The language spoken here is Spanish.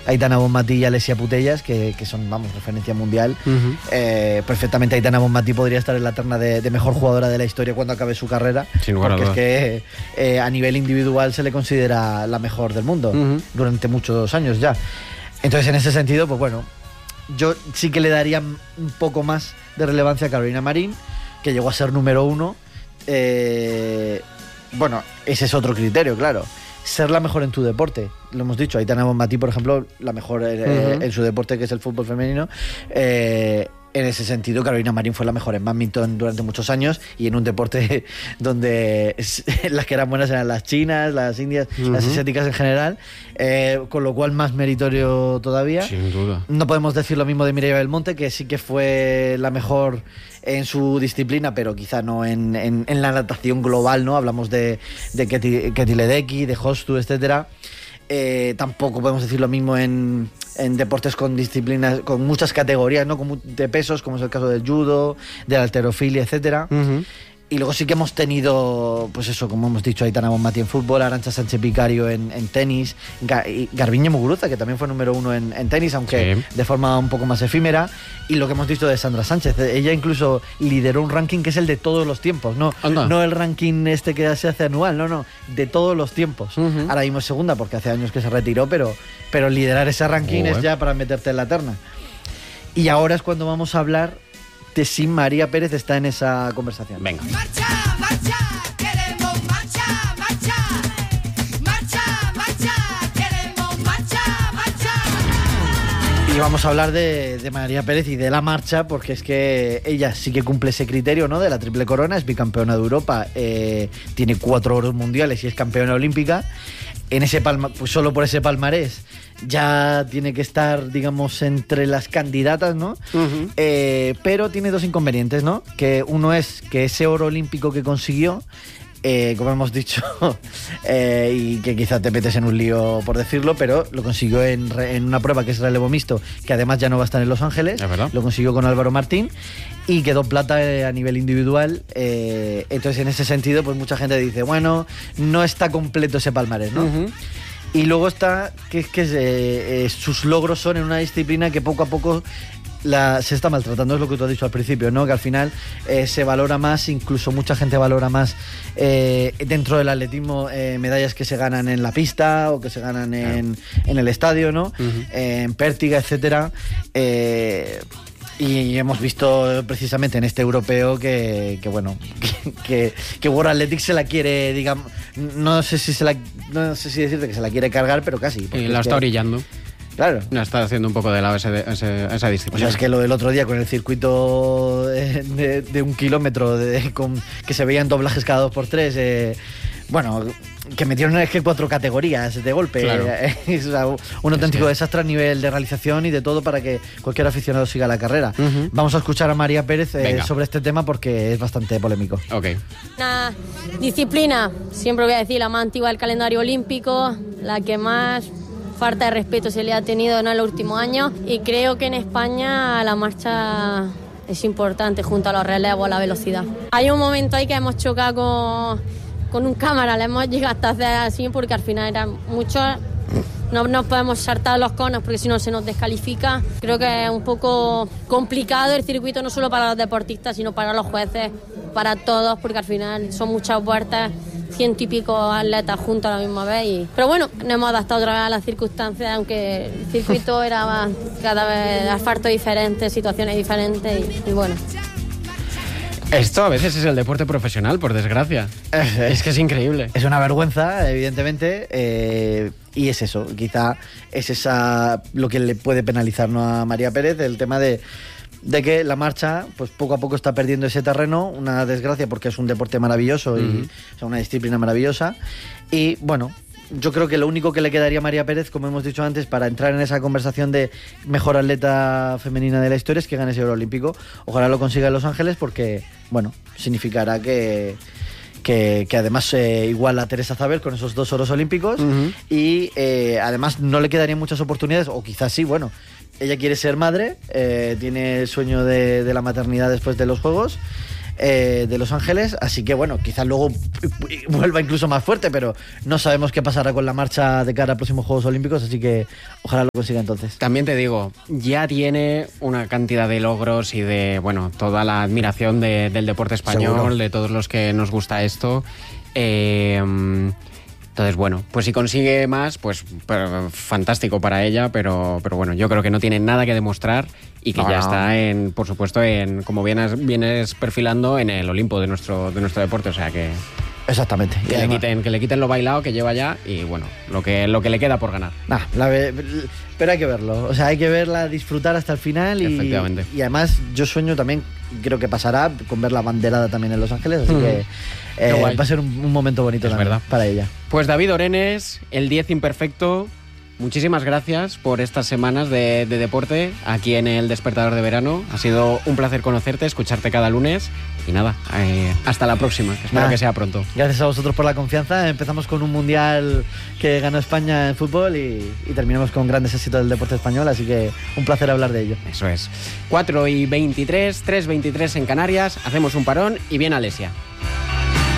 Aitana Bonmatí y Alessia Putellas, que son, vamos, referencia mundial. Perfectamente Aitana Bonmatí podría estar en la terna de mejor jugadora de la historia cuando acabe su carrera. Sin lugar a dudas. Porque es que a nivel individual se le considera la mejor del mundo durante muchos años ya. Entonces, en ese sentido, pues bueno, yo sí que le daría un poco más de relevancia a Carolina Marín, que llegó a ser número 1. Bueno, ese es otro criterio, claro. Ser la mejor en tu deporte. Lo hemos dicho, Aitana Bonmatí, por ejemplo, la mejor en su deporte, que es el fútbol femenino. En ese sentido, Carolina Marín fue la mejor en bádminton durante muchos años, y en un deporte donde las que eran buenas eran las chinas, las indias, las asiáticas en general, con lo cual más meritorio todavía. Sin duda. No podemos decir lo mismo de Mireia Belmonte, que sí que fue la mejor en su disciplina, pero quizá no en la natación global, ¿no? Hablamos de Keti Ledecky, de Hostu, etcétera. Tampoco podemos decir lo mismo en deportes con disciplinas, con muchas categorías, ¿no? De pesos, como es el caso del judo, de la halterofilia, etcétera. Y luego sí que hemos tenido, pues eso, como hemos dicho, Aitana Bonmatí en fútbol, Arantxa Sánchez Vicario en tenis, y Garbiñe Muguruza, que también fue número 1 en tenis, aunque de forma un poco más efímera. Y lo que hemos dicho de Sandra Sánchez, ella incluso lideró un ranking que es el de todos los tiempos, no el ranking este que se hace anual, no, de todos los tiempos. Ahora mismo es segunda porque hace años que se retiró, pero liderar ese ranking es ya para meterte en la terna. Y ahora es cuando vamos a hablar de si María Pérez está en esa conversación. Venga. Marcha, marcha, queremos marcha, marcha. Marcha, marcha, queremos marcha, marcha. Y vamos a hablar de María Pérez y de la marcha, porque es que ella sí que cumple ese criterio, ¿no? De la triple corona, es bicampeona de Europa, tiene 4 oros mundiales y es campeona olímpica. En ese pues solo por ese palmarés ya tiene que estar, digamos, entre las candidatas, ¿no? Pero tiene 2 inconvenientes, ¿no? Que uno es que ese oro olímpico que consiguió, como hemos dicho, y que quizá te metes en un lío por decirlo, pero lo consiguió en una prueba que es relevo mixto, que además ya no va a estar en Los Ángeles. Lo consiguió con Álvaro Martín y quedó plata a nivel individual. Entonces, en ese sentido, pues mucha gente dice, bueno, no está completo ese palmarés, ¿no? Y luego está que sus logros son en una disciplina que poco a poco se está maltratando, es lo que tú has dicho al principio, ¿no? Que al final se valora más, incluso mucha gente valora más dentro del atletismo, medallas que se ganan en la pista o que se ganan en el estadio, ¿no? En pértiga, etcétera. Y hemos visto precisamente en este europeo que World Athletics se la quiere, digamos, no sé si decirte que se la quiere cargar, pero casi. Y la está orillando. Claro. La está haciendo un poco de lado esa disciplina. O sea, es que lo del otro día con el circuito de 1 kilómetro, que se veían doblajes cada 2x3, bueno, que metieron es que 4 categorías de golpe. Claro. Es un auténtico desastre a nivel de realización y de todo para que cualquier aficionado siga la carrera. Vamos a escuchar a María Pérez sobre este tema porque es bastante polémico. Una disciplina, siempre voy a decir, la más antigua del calendario olímpico, la que más falta de respeto se le ha tenido en los últimos años, y creo que en España la marcha es importante junto a los relevos, a la velocidad. Hay un momento ahí que hemos chocado con un cámara, le hemos llegado hasta hacer así porque al final eran muchos. No nos podemos saltar los conos porque si no se nos descalifica. Creo que es un poco complicado el circuito, no solo para los deportistas, sino para los jueces, para todos, porque al final son muchas vueltas, 100 y pico atletas juntos a la misma vez. Pero bueno, nos hemos adaptado otra vez a las circunstancias, aunque el circuito era cada vez asfalto diferente, situaciones diferentes y bueno. Esto a veces es el deporte profesional, por desgracia. Es que es increíble. Es una vergüenza, evidentemente, y es eso. Quizá es lo que le puede penalizar, ¿no?, a María Pérez, el tema de que la marcha, pues poco a poco está perdiendo ese terreno. Una desgracia porque es un deporte maravilloso y una disciplina maravillosa. Y bueno, yo creo que lo único que le quedaría a María Pérez, como hemos dicho antes, para entrar en esa conversación de mejor atleta femenina de la historia, es que gane ese oro olímpico. Ojalá lo consiga en Los Ángeles porque, bueno, significará que además iguala a Teresa Zabel con esos 2 oros olímpicos y además no le quedarían muchas oportunidades, o quizás sí, bueno, ella quiere ser madre, tiene el sueño de la maternidad después de los Juegos. de Los Ángeles, así que bueno, quizás luego vuelva incluso más fuerte, pero no sabemos qué pasará con la marcha de cara a próximos Juegos Olímpicos, así que ojalá lo consiga entonces. También te digo, ya tiene una cantidad de logros y de, bueno, toda la admiración del deporte español, Seguro. de todos los que nos gusta esto. Entonces, bueno, pues si consigue más, pues fantástico para ella, pero bueno, yo creo que no tiene nada que demostrar y que No, ya no. está por supuesto, como vienes perfilando en el Olimpo de nuestro deporte, o sea que Exactamente. Y le además- quiten lo bailado que lleva ya y bueno, lo que le queda por ganar. Nah, pero hay que verlo, o sea, hay que verla, disfrutar hasta el final Efectivamente. y además yo sueño también, creo que pasará con ver la banderada también en Los Ángeles, así que Qué guay. va a ser un momento bonito Es también verdad. para ella. Pues David Orenes, el 10 imperfecto, muchísimas gracias por estas semanas de deporte aquí en el Despertador de Verano. Ha sido un placer conocerte, escucharte cada lunes y nada, hasta la próxima. Espero Nada. que sea pronto. Gracias a vosotros por la confianza. Empezamos con un mundial que ganó España en fútbol y terminamos con grandes éxitos del deporte español, así que un placer hablar de ello. Eso es. 4:23, 3:23 en Canarias, hacemos un parón y bien Alesia.